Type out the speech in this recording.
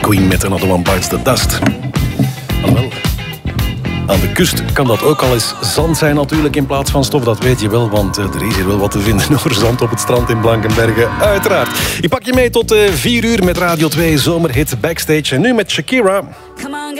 Queen met Another One Bites the Dust. Alhoewel, aan de kust kan dat ook al eens zand zijn natuurlijk in plaats van stof. Dat weet je wel, want er is hier wel wat te vinden over zand op het strand in Blankenberge. Uiteraard. Ik pak je mee tot 4 uur met Radio 2 Zomerhit Backstage. En nu met Shakira. Come on.